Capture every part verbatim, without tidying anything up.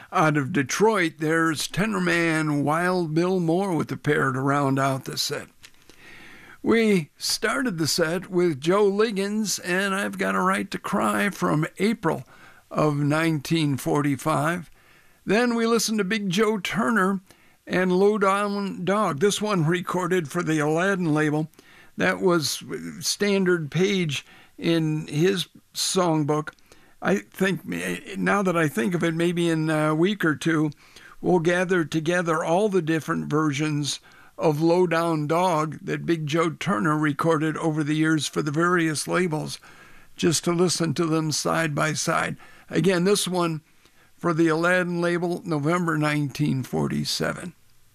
Out of Detroit, there's tenorman Wild Bill Moore with the pair to round out the set. We started the set with Joe Liggins and I've Got a Right to Cry from April of nineteen forty-five. Then we listened to Big Joe Turner and Low Down Dog. This one recorded for the Aladdin label. That was standard page in his songbook. I think, now that I think of it, maybe in a week or two, we'll gather together all the different versions of Low Down Dog that Big Joe Turner recorded over the years for the various labels, just to listen to them side by side. Again, this one for the Aladdin label, November nineteen forty-seven.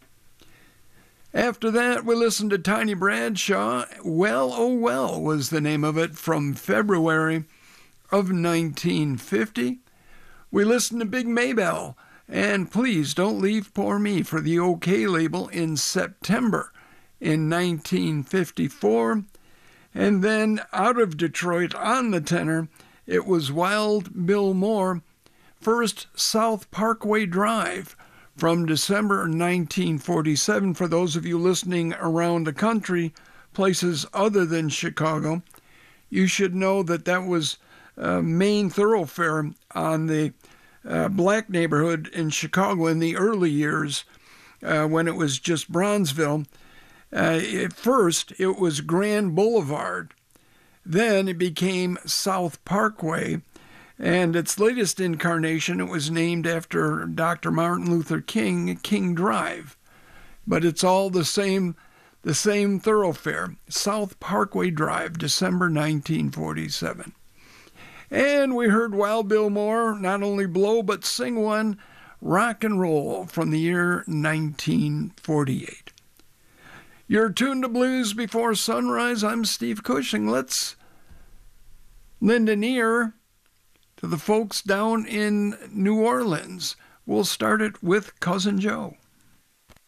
After that, we listened to Tiny Bradshaw. Well, Oh Well was the name of it, from February of nineteen fifty. We listened to Big Maybelle and Please Don't Leave Poor Me for the OK label in September in nineteen fifty-four. And then out of Detroit on the tenor, it was Wild Bill Moore, First South Parkway Drive from December nineteen forty-seven. For those of you listening around the country, places other than Chicago, you should know that that was a main thoroughfare on the uh, black neighborhood in Chicago in the early years uh, when it was just Bronzeville. Uh, at first, it was Grand Boulevard. Then it became South Parkway. And its latest incarnation, it was named after Doctor Martin Luther King, King Drive. But it's all the same, the same thoroughfare, South Parkway Drive, December nineteen forty-seven. And we heard Wild Bill Moore not only blow but sing one, Rock and Roll, from the year nineteen forty-eight. You're tuned to Blues Before Sunrise. I'm Steve Cushing. Let's lend an ear to the folks down in New Orleans. We'll start it with Cousin Joe.